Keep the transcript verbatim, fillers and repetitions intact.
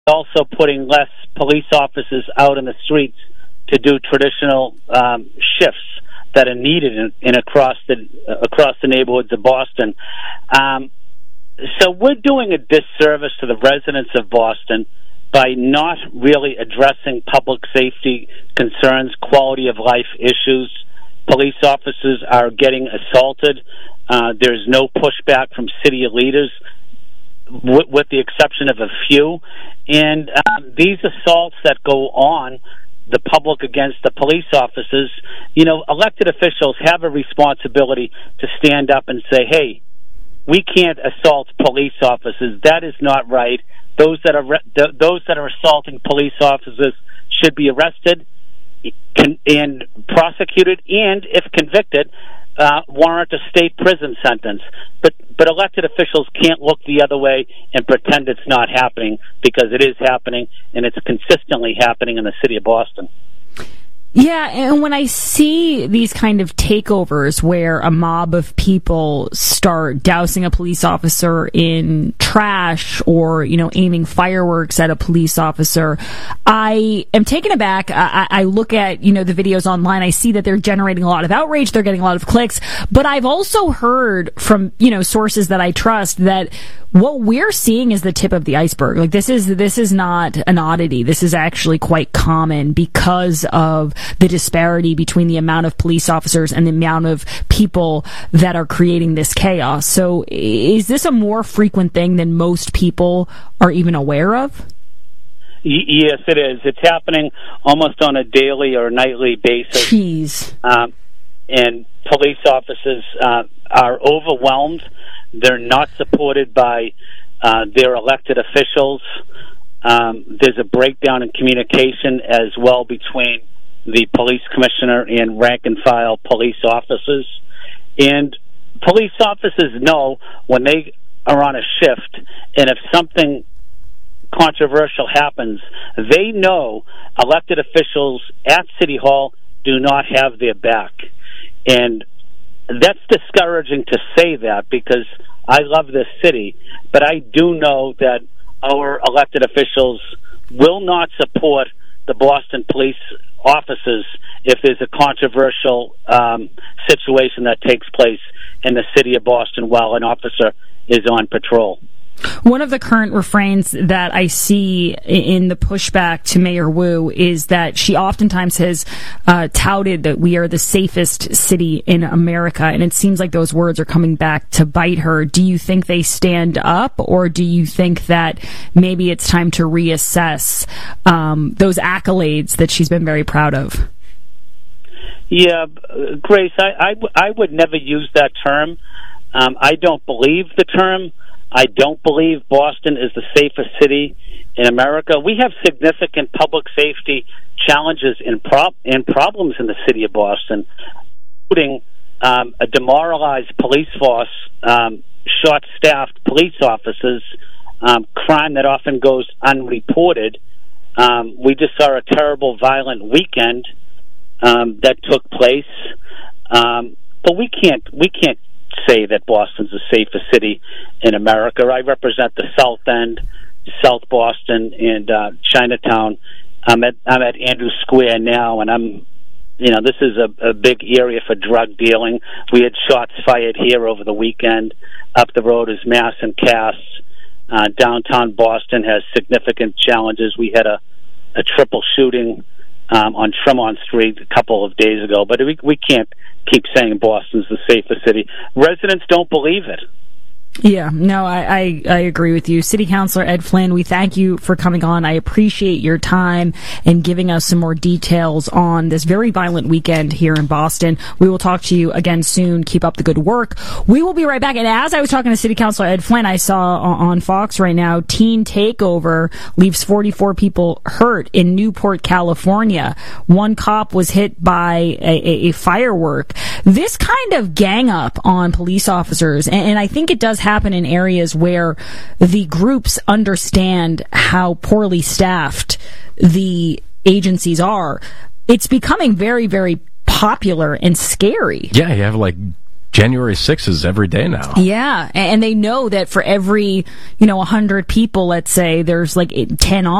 also putting less police officers out in the streets to do traditional um, shifts that are needed in, in across the uh, across the neighborhoods of Boston. Um, so we're doing a disservice to the residents of Boston by not really addressing public safety concerns, quality of life issues. Police officers are getting assaulted. Uh, there's no pushback from city leaders, w- with the exception of a few. And um, these assaults that go on, the public against the police officers, you know, elected officials have a responsibility to stand up and say, hey, we can't assault police officers. That is not right. Those that are re- th- those that are assaulting police officers should be arrested can, and prosecuted, and if convicted, uh, warrant a state prison sentence. But but elected officials can't look the other way and pretend it's not happening, because it is happening, and it's consistently happening in the city of Boston. Yeah, and when I see these kind of takeovers where a mob of people start dousing a police officer in trash or, you know, aiming fireworks at a police officer, I am taken aback. I, I look at, you know, the videos online. I see that they're generating a lot of outrage. They're getting a lot of clicks. But I've also heard from, you know, sources that I trust that what we're seeing is the tip of the iceberg. Like, this is this is not an oddity. This is actually quite common because of the disparity between the amount of police officers and the amount of people that are creating this chaos. So is this a more frequent thing than most people are even aware of? Y- yes, it is. It's happening almost on a daily or nightly basis. Jeez. Um, and police officers uh, are overwhelmed. They're not supported by uh, their elected officials. Um, there's a breakdown in communication as well between the police commissioner and rank-and-file police officers. And police officers know when they are on a shift, and if something controversial happens, they know elected officials at City Hall do not have their back. And that's discouraging to say that, because I love this city, but I do know that our elected officials will not support the Boston police officers if there's a controversial um, situation that takes place in the city of Boston while an officer is on patrol. One of the current refrains that I see in the pushback to Mayor Wu is that she oftentimes has uh, touted that we are the safest city in America, and it seems like those words are coming back to bite her. Do you think they stand up, or do you think that maybe it's time to reassess um, those accolades that she's been very proud of? Yeah, Grace, I, I, w- I would never use that term. Um, I don't believe the term. I don't believe Boston is the safest city in America. We have significant public safety challenges and, prob- and problems in the city of Boston, including um, a demoralized police force, um, short-staffed police officers, um, crime that often goes unreported. Um, we just saw a terrible, violent weekend um, that took place, um, but we can't we can't. say that Boston's the safest city in America. I represent the South End, South Boston, and uh, Chinatown. I'm at I'm at Andrews Square now, and I'm, you know, this is a, a big area for drug dealing. We had shots fired here over the weekend. Up the road is Mass and Cass. Uh, downtown Boston has significant challenges. We had a, a triple shooting um, on Tremont Street a couple of days ago, but we we can't keep saying Boston's the safest city. Residents don't believe it. Yeah, no, I, I, I agree with you. City Councilor Ed Flynn, we thank you for coming on. I appreciate your time and giving us some more details on this very violent weekend here in Boston. We will talk to you again soon. Keep up the good work. We will be right back. And as I was talking to City Councilor Ed Flynn, I saw on Fox right now, teen takeover leaves forty-four people hurt in Newport, California. One cop was hit by a, a, a firework. This kind of gang up on police officers, and, and I think it does happen in areas where the groups understand how poorly staffed the agencies are. It's becoming very, very popular and scary. Yeah, you have like January sixth is every day now. Yeah, and they know that for every, you know, one hundred people, let's say, there's like ten